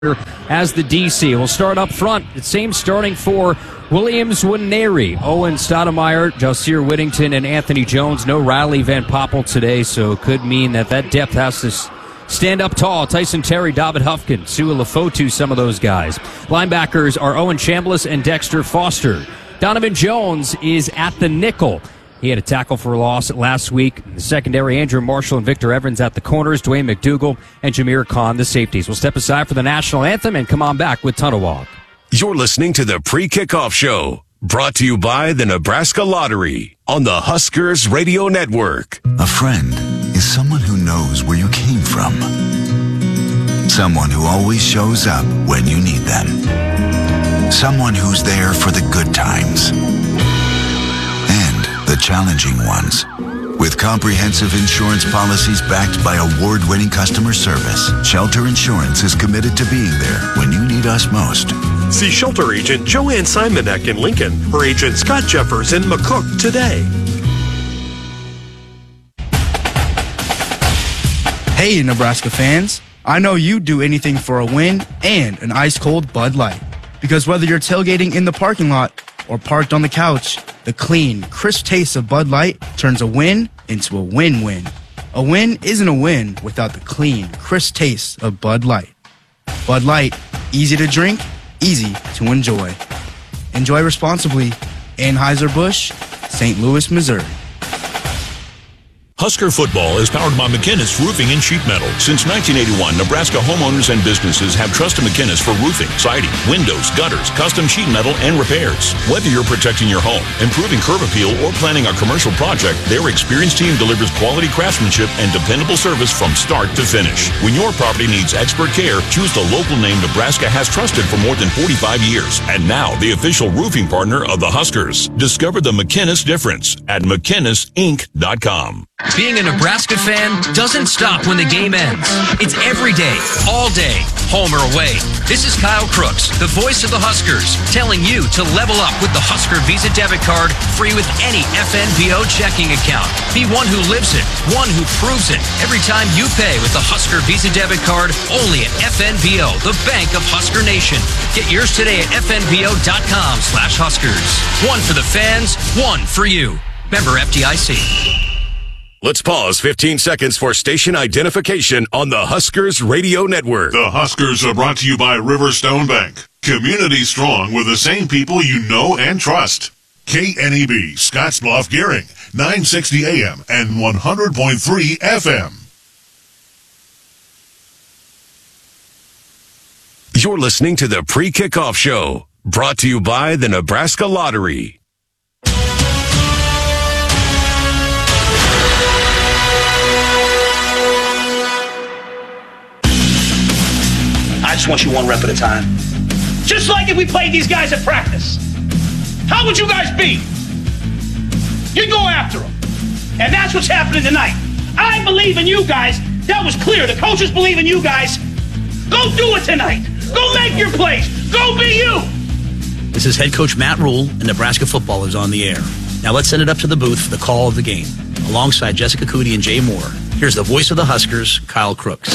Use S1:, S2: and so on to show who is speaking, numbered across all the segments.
S1: as the DC. We'll start up front. It seems starting for Williams Nwaneri, Owen Stoudemire, Josier Whittington, and Anthony Jones. No Riley Van Poppel today, so it could mean that depth has to stand up tall. Tyson Terry, David Hufkin, Sua Lefotu, some of those guys. Linebackers are Owen Chambliss and Dexter Foster. Donovan Jones is at the nickel. He had a tackle for a loss last week. The secondary, Andrew Marshall and Victor Evans at the corners, Dwayne McDougal and Jameer Khan, the safeties. We'll step aside for the national anthem and come on back with Tunnel Walk.
S2: You're listening to the Pre-Kickoff Show, brought to you by the Nebraska Lottery on the Huskers Radio Network.
S3: A friend is someone who knows where you came from. Someone who always shows up when you need them. Someone who's there for the good times the challenging ones. With comprehensive insurance policies backed by award-winning customer service, Shelter Insurance is committed to being there when you need us most.
S4: See Shelter Agent Joanne Simonek in Lincoln or Agent Scott Jeffers in McCook today.
S5: Hey, Nebraska fans. I know you'd do anything for a win and an ice-cold Bud Light. Because whether you're tailgating in the parking lot or parked on the couch, the clean, crisp taste of Bud Light turns a win into a win-win. A win isn't a win without the clean, crisp taste of Bud Light. Bud Light, easy to drink, easy to enjoy. Enjoy responsibly. Anheuser-Busch, St. Louis, Missouri.
S6: Husker football is powered by McInnis Roofing and Sheet Metal. Since 1981, Nebraska homeowners and businesses have trusted McInnis for roofing, siding, windows, gutters, custom sheet metal, and repairs. Whether you're protecting your home, improving curb appeal, or planning a commercial project, their experienced team delivers quality craftsmanship and dependable service from start to finish. When your property needs expert care, choose the local name Nebraska has trusted for more than 45 years. And now, the official roofing partner of the Huskers. Discover the McInnis difference at McInnisInc.com.
S7: Being a Nebraska fan doesn't stop when the game ends. It's every day, all day, home or away. This is Kyle Crooks, the voice of the Huskers, telling you to level up with the Husker Visa debit card, free with any FNBO checking account. Be one who lives it, one who proves it. Every time you pay with the Husker Visa debit card, only at FNBO, the bank of Husker Nation. Get yours today at FNBO.com/Huskers. One for the fans, one for you. Member FDIC.
S2: Let's pause 15 seconds for station identification on the Huskers Radio Network.
S8: The Huskers are brought to you by Riverstone Bank. Community strong with the same people you know and trust. KNEB, Scottsbluff, Gearing, 960 AM and 100.3 FM.
S2: You're listening to the Pre-Kickoff Show, brought to you by the Nebraska Lottery.
S9: I just want you one rep at a time. Just like if we played these guys at practice. How would you guys be? You'd go after them. And that's what's happening tonight. I believe in you guys. That was clear. The coaches believe in you guys. Go do it tonight. Go make your plays. Go be you.
S10: This is head coach Matt Rule, and Nebraska football is on the air. Now let's send it up to the booth for the call of the game. Alongside Jessica Cootie and Jay Moore, here's the voice of the Huskers, Kyle Crooks.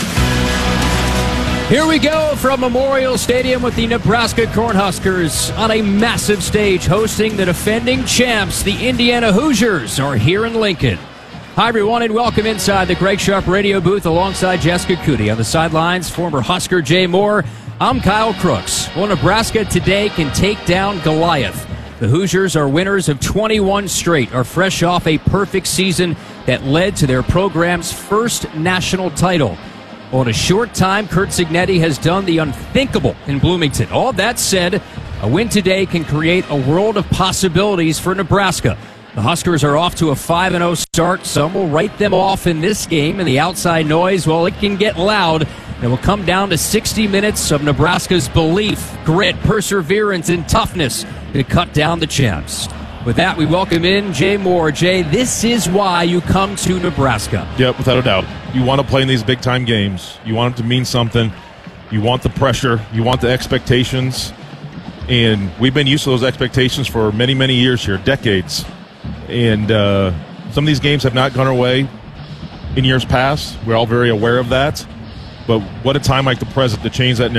S1: Here we go from Memorial Stadium with the Nebraska Cornhuskers on a massive stage hosting the defending champs. The Indiana Hoosiers are here in Lincoln. Hi, everyone, and welcome inside the Greg Sharp radio booth alongside Jessica Cootie. On the sidelines, former Husker Jay Moore. I'm Kyle Crooks. Well, Nebraska today can take down Goliath. The Hoosiers are winners of 21 straight, are fresh off a perfect season that led to their program's first national title. Well, in a short time, Curt Cignetti has done the unthinkable in Bloomington. All that said, a win today can create a world of possibilities for Nebraska. The Huskers are off to a 5-0 start. Some will write them off in this game, and the outside noise, well, it can get loud. It will come down to 60 minutes of Nebraska's belief, grit, perseverance, and toughness to cut down the champs. With that, we welcome in Jay Moore. Jay, this is why you come to Nebraska.
S11: Yep, without a doubt. You want to play in these big-time games. You want it to mean something. You want the pressure. You want the expectations. And we've been used to those expectations for many, many years here, decades. And some of these games have not gone our way in years past. We're all very aware of that. But what a time like the present to change that